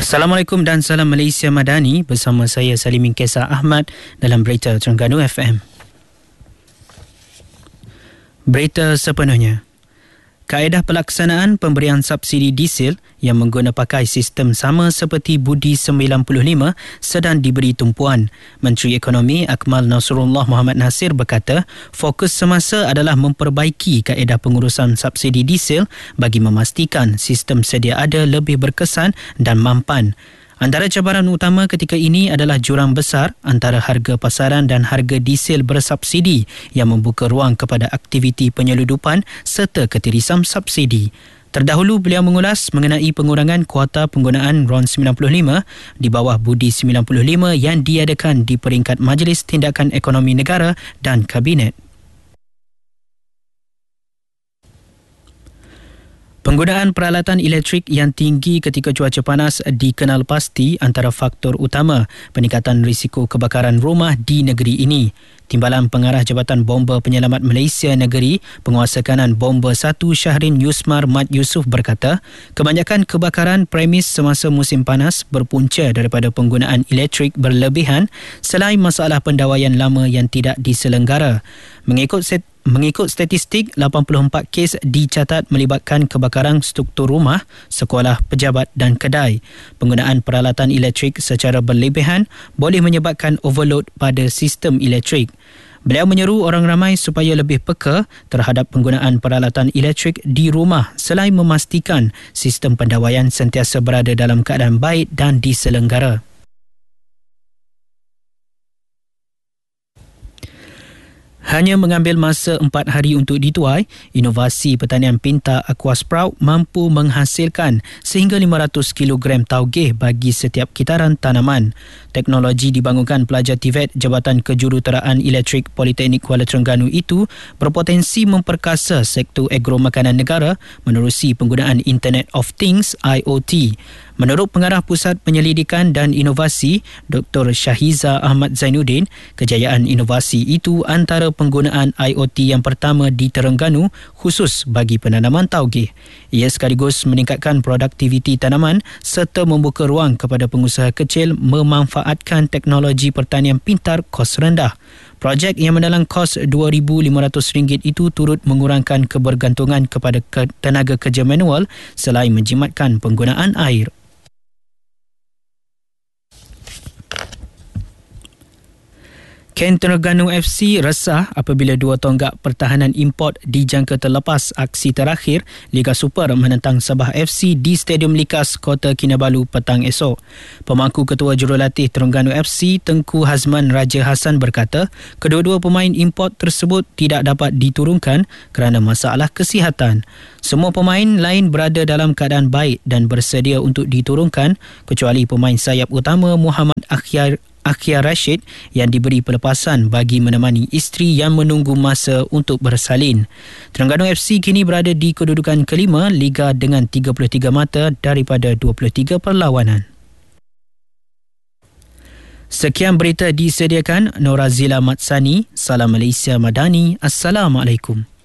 Assalamualaikum dan salam Malaysia Madani, bersama saya Salimin Kesar Ahmad dalam Berita Terengganu FM. Berita sepenuhnya. Kaedah pelaksanaan pemberian subsidi diesel yang mengguna pakai sistem sama seperti Budi 95 sedang diberi tumpuan. Menteri Ekonomi Akmal Nasrullah Muhammad Nasir berkata, fokus semasa adalah memperbaiki kaedah pengurusan subsidi diesel bagi memastikan sistem sedia ada lebih berkesan dan mampan. Antara cabaran utama ketika ini adalah jurang besar antara harga pasaran dan harga diesel bersubsidi yang membuka ruang kepada aktiviti penyeludupan serta ketirisan subsidi. Terdahulu beliau mengulas mengenai pengurangan kuota penggunaan RON 95 di bawah Budi 95 yang diadakan di peringkat Majlis Tindakan Ekonomi Negara dan Kabinet. Penggunaan peralatan elektrik yang tinggi ketika cuaca panas dikenal pasti antara faktor utama peningkatan risiko kebakaran rumah di negeri ini. Timbalan Pengarah Jabatan Bomba Penyelamat Malaysia Negeri, Penguasa Kanan Bomba 1 Syahrin Yusmar Mat Yusof berkata, kebanyakan kebakaran premis semasa musim panas berpunca daripada penggunaan elektrik berlebihan selain masalah pendawaian lama yang tidak diselenggara. Mengikut statistik, 84 kes dicatat melibatkan kebakaran struktur rumah, sekolah, pejabat dan kedai. Penggunaan peralatan elektrik secara berlebihan boleh menyebabkan overload pada sistem elektrik. Beliau menyeru orang ramai supaya lebih peka terhadap penggunaan peralatan elektrik di rumah selain memastikan sistem pendawaian sentiasa berada dalam keadaan baik dan diselenggara. Hanya mengambil masa 4 hari untuk dituai, inovasi pertanian pintar Aquasprout mampu menghasilkan sehingga 500 kg taugeh bagi setiap kitaran tanaman. Teknologi dibangunkan pelajar TVET Jabatan Kejuruteraan Elektrik Politeknik Kuala Terengganu itu berpotensi memperkasa sektor agromakanan negara menerusi penggunaan Internet of Things IoT. Menurut Pengarah Pusat Penyelidikan dan Inovasi, Dr. Syahiza Ahmad Zainuddin, kejayaan inovasi itu antara penggunaan IoT yang pertama di Terengganu khusus bagi penanaman taugeh. Ia sekaligus meningkatkan produktiviti tanaman serta membuka ruang kepada pengusaha kecil memanfaatkan teknologi pertanian pintar kos rendah. Projek yang mendalam kos RM2,500 itu turut mengurangkan kebergantungan kepada tenaga kerja manual selain menjimatkan penggunaan air. Ken Terengganu FC resah apabila dua tonggak pertahanan import dijangka terlepas aksi terakhir Liga Super menentang Sabah FC di Stadium Likas, Kota Kinabalu petang esok. Pemangku Ketua Jurulatih Terengganu FC Tengku Hazman Raja Hassan berkata, kedua-dua pemain import tersebut tidak dapat diturunkan kerana masalah kesihatan. Semua pemain lain berada dalam keadaan baik dan bersedia untuk diturunkan kecuali pemain sayap utama Muhammad Akhir Rashid yang diberi pelepasan bagi menemani isteri yang menunggu masa untuk bersalin. Terengganu FC kini berada di kedudukan kelima Liga dengan 33 mata daripada 23 perlawanan. Sekian berita disediakan Norazila Matsani. Salam Malaysia Madani. Assalamualaikum.